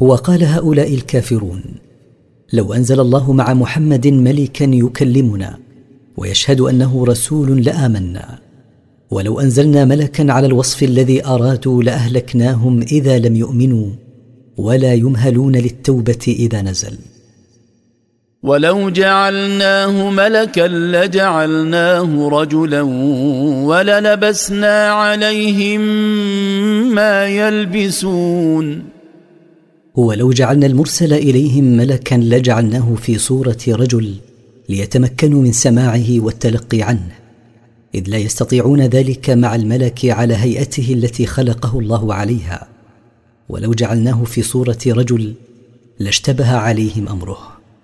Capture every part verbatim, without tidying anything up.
وقال هؤلاء الكافرون: لو أنزل الله مع محمد ملكا يكلمنا ويشهد أنه رسول لآمنا، ولو أنزلنا ملكا على الوصف الذي أرادوا لأهلكناهم إذا لم يؤمنوا، ولا يمهلون للتوبة إذا نزل. ولو جعلناه ملكا لجعلناه رجلا وللبسنا عليهم ما يلبسون. ولو جعلنا المرسل إليهم ملكا لجعلناه في صورة رجل ليتمكنوا من سماعه والتلقي عنه، إذ لا يستطيعون ذلك مع الملك على هيئته التي خلقه الله عليها. ولو جعلناه في صورة رجل لاشتبه عليهم أمره.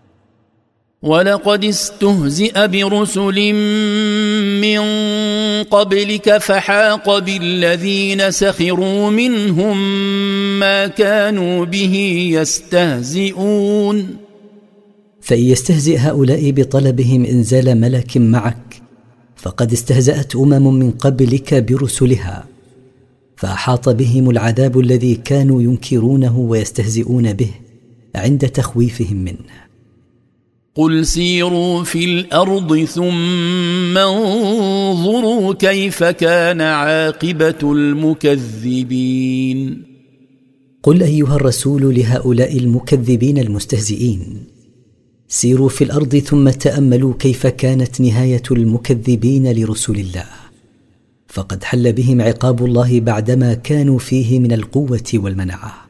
ولقد استهزئ برسل من قبلك فحاق بالذين سخروا منهم ما كانوا به يستهزئون. فإن يستهزئ هؤلاء بطلبهم إنزال ملك معك، فقد استهزأت أمم من قبلك برسلها، فأحاط بهم العذاب الذي كانوا ينكرونه ويستهزئون به عند تخويفهم منه. قل سيروا في الأرض ثم انظروا كيف كان عاقبة المكذبين. قل أيها الرسول لهؤلاء المكذبين المستهزئين: سيروا في الأرض ثم تأملوا كيف كانت نهاية المكذبين لرسل الله، فقد حل بهم عقاب الله بعدما كانوا فيه من القوة والمنعة.